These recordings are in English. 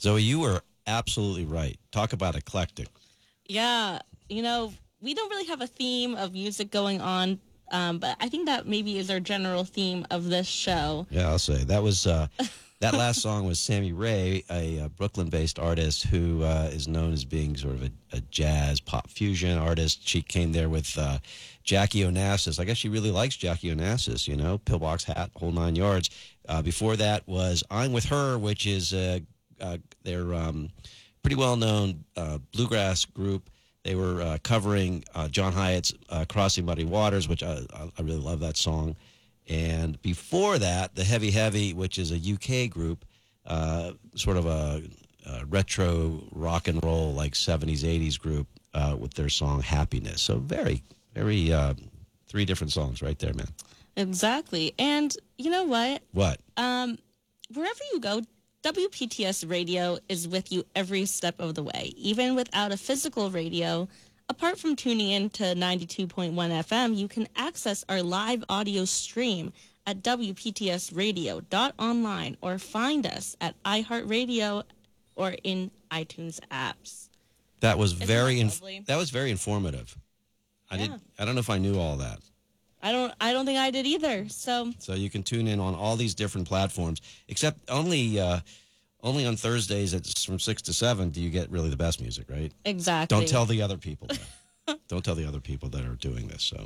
Zoe, you were absolutely right. Talk about eclectic. Yeah, we don't really have a theme of music going on, but I think that maybe is our general theme of this show. Yeah, I'll say that was that last song was Sammy Ray, a Brooklyn-based artist who is known as being sort of a jazz pop fusion artist. She came there with Jackie Onassis. I guess she really likes Jackie Onassis. Pillbox hat, whole 9 yards. Before that was I'm With Her, which is their pretty well-known bluegrass group. They were covering John Hyatt's Crossing Muddy Waters, which I really love that song. And before that, the Heavy Heavy, which is a UK group, sort of a retro rock and roll, like 70s, 80s group with their song Happiness. So very, very, 3 different songs right there, man. Exactly. And you know what? What? Wherever you go, WPTS Radio is with you every step of the way. Even without a physical radio, apart from tuning in to 92.1 FM, you can access our live audio stream at WPTSradio.online or find us at iHeartRadio or in iTunes apps. That was Isn't very that lovely? that was very informative. I don't know if I knew all that. I don't think I did either. So you can tune in on all these different platforms, except only on Thursdays it's from 6 to 7 do you get really the best music, right? exactly. Don't tell the other people that. Don't tell the other people that are doing this. So,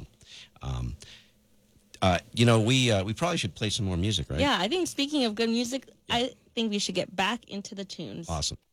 we probably should play some more music, right? Yeah, I think speaking of good music, I think we should get back into the tunes. Awesome.